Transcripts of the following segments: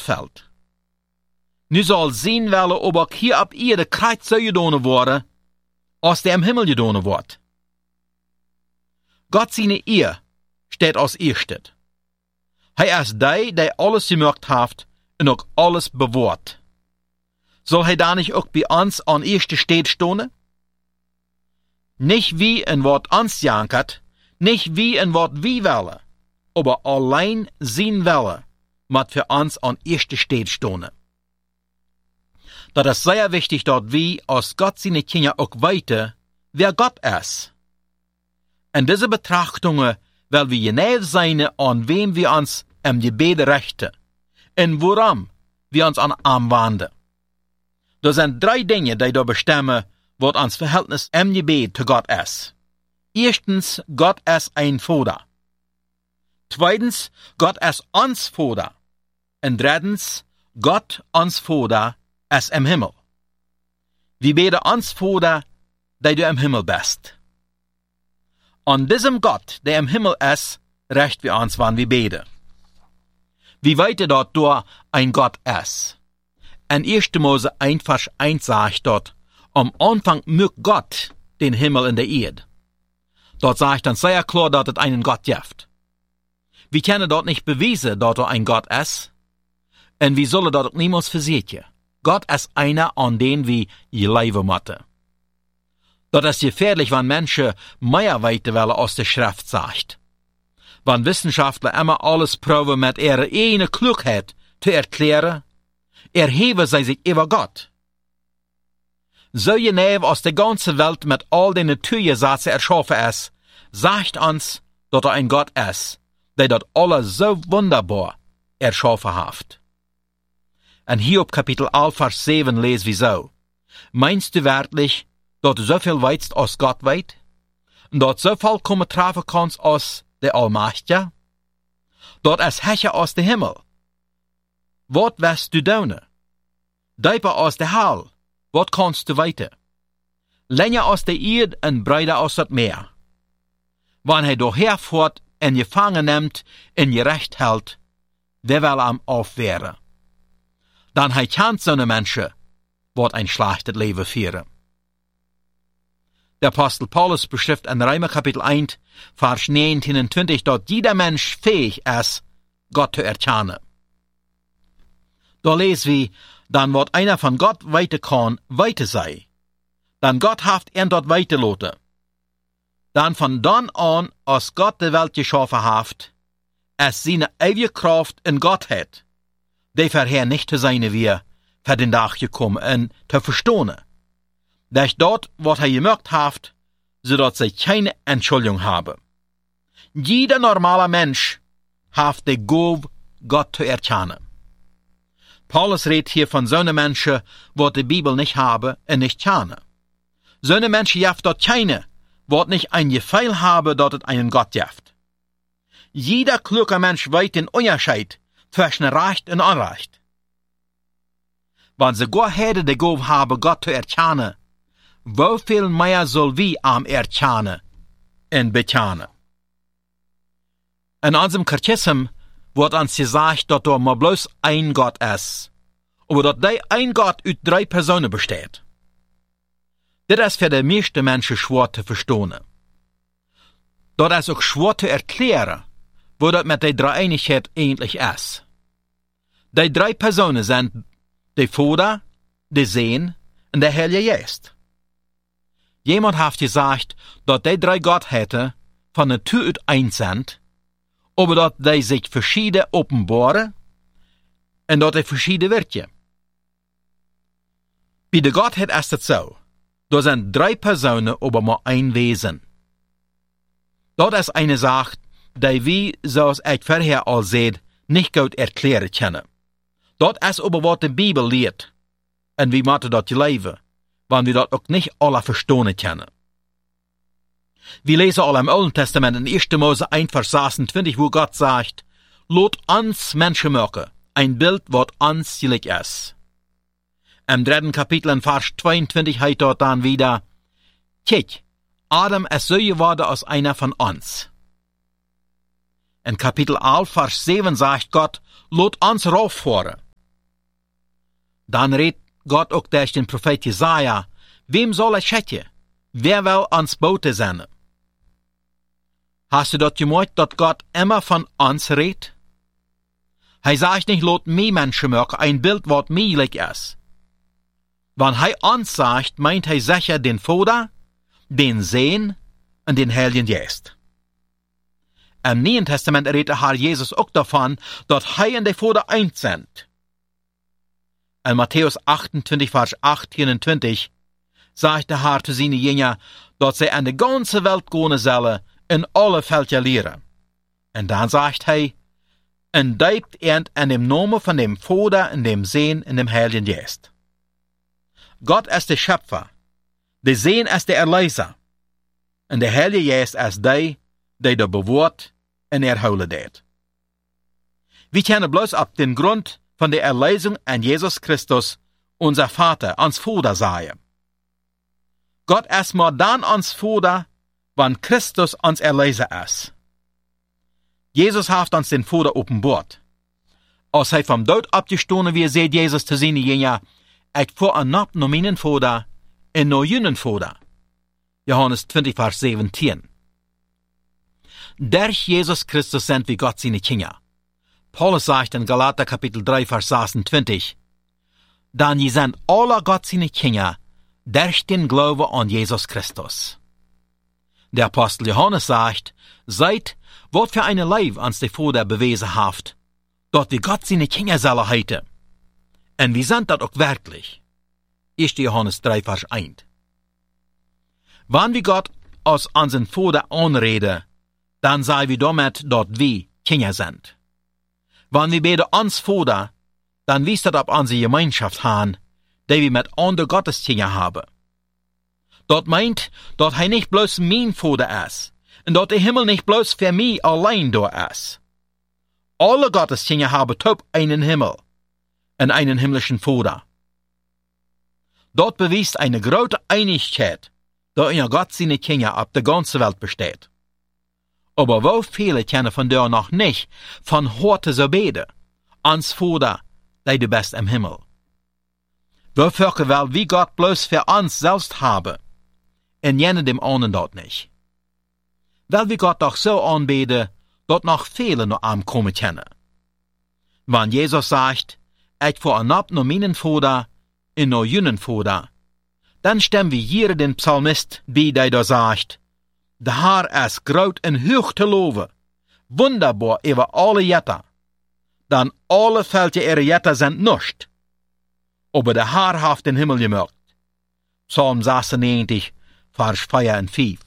fällt. Nu soll zien willen ob ook hier op Erde krijt zou gedaan worden, als der im Himmel gedaan wordt. Gott seine Ehe steht als erstes. Hij is die alles gemacht heeft en ook alles bewaart. Soll hij da nicht auch bei uns an erste Stelle stehen? Nicht wie in wat uns jankert, nicht wie in wat wie wollen, aber allein sein Wille moet für uns an erste Stelle stehen. Dat is sehr wichtig, dat wir als Gott seine Kinder auch weten, wer Gott ist. In diese Betrachtungen weil wir genau sein, an wem wir uns im Gebet richten und woran wir uns anwenden. Da sind 3 Dinge, die da bestimmen, was uns Verhältnis im Gebet zu Gott ist. Erstens, Gott ist ein Vater. Zweitens, Gott ist uns Vater. Und drittens, Gott, uns Vater, ist im Himmel. Wir beten uns Vater, der du im Himmel bist. An diesem Gott, der im Himmel ist, recht wir uns, wann wir beten. Wie weit dort da ein Gott ist. In 1. Mose 1, Vers 1 sagt dort, am Anfang mög Gott den Himmel in der Erde. Dort sagt dann sehr klar, dass es einen Gott gibt. Wir können dort nicht beweisen, dass ein Gott ist. Und wir sollen dort niemals versichern. Gott ist einer, an den wir leben müssen. Das ist gefährlich, wenn Menschen mehr weiter wollen, als die Schrift sagt. Wenn Wissenschaftler immer alles proben mit ihrer eigenen Klugheit zu erklären, erheben sie sich über Gott. So genau aus der ganzen Welt mit all den Naturgesetzen erschaffen ist, sagt uns, dass ein Gott ist, der dort alles so wunderbar erschaffen hat. Und hier op Kapitel 11, Vers 7 lesen wir so. Meinst du wirklich, dass du so viel weißt, als Gott weiß? Und dass du so vollkommen treffen kannst, als der Allmächtige? Dort ist Hecher aus dem Himmel. Was wirst du tun? Dieper aus der Hall, was kannst du weiter? Länger aus der Erde und breiter aus dem Meer. Wenn er daherfährt und gefangen nimmt und gerecht hält, wer will am aufwehren? Dann hij kennt so eine Menschen, wat ein schlechtes Leben führen. Der Apostel Paulus beschreibt in Römer Kapitel 1, Vers 19 und 20, dass jeder Mensch fähig ist, Gott zu erkennen. Da lesen wir, dann wird einer von Gott weiter kann, weiter sei. Dann Gott haft ihn dort weiterlassen. Dann von dann an, als Gott die Welt geschaffen hat, es seine ewige Kraft in Gott hat, die vorher nicht zu sein wir, für den Tag gekommen und zu verstehen. Dass dort, was er gemerkt hat, sodass sie keine Entschuldigung haben. Jeder normale Mensch hat die Gabe, Gott zu erkennen. Paulus redet hier von so einem Menschen, was die Bibel nicht haben und nicht kennen. So einem Menschen gibt dort keine, was nicht ein Gefühl habe, dass es einen Gott gibt. Jeder kluge Mensch weiß den Unterschied zwischen Recht und Unrecht. Wenn sie gar hätte die Gabe haben, Gott zu erkennen, wie viel mehr soll wir am erkennen und bekennen? In unserem Katechismus wird uns gesagt, dass da mal bloß ein Gott ist, aber dass der ein Gott aus 3 Personen besteht. Das ist für die meisten Menschen schwer zu verstehen. Das ist auch schwer zu erklären, wo das mit der Dreieinigkeit eigentlich ist. Die 3 Personen sind der Vater, der Sohn und der Heilige Geist. Jemand hat gesagt, dass die 3 Gottheiten von Natur aus eins sind, aber dass die sich verschieden offenbaren und dass die verschieden wirken. Bei der Gottheit ist es so, da sind 3 Personen, aber nur ein Wesen. Das ist eine Sache, die wir, zoals ich vorher al zei, nicht gut erklären können. Das ist aber, was die Bibel lehrt. Und wir müssen das leben, wenn wir das auch nicht alle verstehen können. Wir lesen all im Alten Testament in 1. Mose 1, Vers 26, wo Gott sagt, Lot uns Menschen machen, ein Bild, was uns gleich ist. Im 3. Kapitel in Vers 22 heißt dort dann wieder, Kijk, Adam ist so geworden als einer von uns. In Kapitel 11, Vers 7 sagt Gott, Lot uns rauffahren. Dan redt Gott ook durch den Prophet Jesaja, wem soll schätje? Wer will ans Bote zenden? Hast du dat gemerkt, dat Gott immer von uns redt? Hij sagt nicht, lot mij Menschen maken ein Bild, wat mij lik is. Wann hij uns sagt, meint hij sicher den Vater, den Sohn und den Heiligen Geist. Im Neuen Testament redt der Herr Jesus auch davon, dat hij en de Vater eins sind. In Matthäus 28, Vers 28 sagt der Herr zu seinen Jüngern, dat sie an de ganze Welt gehen sollen, in alle Völker lehren. Und dann sagt hij, en deupt in dem Namen von dem Vater, in dem Sohn, in dem Heiligen Geist. Gott ist der Schöpfer, der Sohn ist der Erlöser, und der Heilige Geist ist der der bewahrt und erholen deed. Wir können bloß auf den Grund von der Erlösung an Jesus Christus, unser Vater, ans Vater sagen. Gott ist mal dann ans Vater, wann Christus ans Erlöser ist. Jesus hat uns den Vater offenbart. Als hij vom Tod abgestoßen wie seht Jesus zu seinen Jüngern, ich vor an Nacht no meinen Vater und no jünen Vater. Johannes 20, Vers 17. Durch Jesus Christus sind wir Gott seine Kinder. Paulus sagt in Galater Kapitel 3, Vers 26, dann je sind alle Gott seine Kinder durch den Glauben an Jesus Christus. Der Apostel Johannes sagt, seid, was für eine Leib ans der Vater bewiesen haft, dort wir Gott seine Kinder sollen heiten. Und wir sind das auch wirklich. 1. Johannes 3, Vers 1. Wenn wir Gott als unseren Vater anreden, dann sagen wir damit, dass wir Kinder sind. Wenn wir beten ans Vater, dann wisst das ob unsere Gemeinschaft haben, die wir mit anderen Gotteskinder haben. Dort meint, dass er nicht bloß mein Vater ist, und dass der Himmel nicht bloß für mich allein da ist. Alle Gotteskinder haben top einen Himmel und einen himmlischen Vater. Dort beweist eine große Einigkeit, da in Gott seine Kinder auf der ganzen Welt besteht. Aber wo viele kennen von der noch nicht von heute so beten, ans Vater, der du bist im Himmel. Wofür will wie Gott bloß für uns selbst haben, und jene dem anderen dort nicht. Weil wir Gott doch so anbeten, dort noch viele noch ankommen können. Wenn Jesus sagt, ich veranab no meinen Vater, in no jünen Vater, dann stimmen wir hier den Psalmist bei, der da sagt, der Herr ist groß und hoch zu loben, wunderbar über alle Jetter, dann alle Völker ihre Jetter sind nicht, aber der Herr hat den Himmel gemacht. Psalm 96, Vers 4 und 5.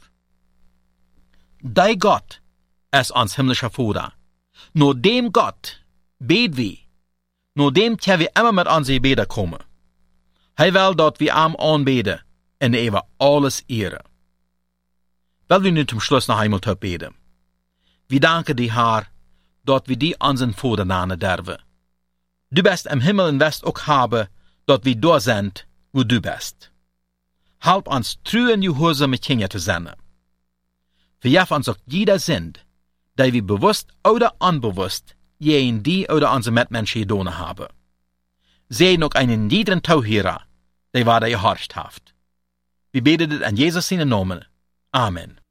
Der Gott ist uns himmlischer Vater. Nur dem Gott beten wir. Nur dem können wir immer mit unseren Gebeten kommen. Er will, dass wir am anbeten und über alles ehren. Weil wir nun zum Schluss noch einmal beten. Wir danken dir, Herr, dass wir die unseren Vater nennen dürfen. Du bist im Himmel und wirst auch haben, dass wir da sind, wo du bist. Help uns true in Gehorsam mit Kinder zu sein. Verjaf uns auch jeder sind, der wir bewusst oder unbewusst gegen die oder unsere Mitmenschen getan haben. Sehen auch einen jeden Tauhierer, der war der gehorcht haft. Wir beten an Jesus seinen Namen. Amen.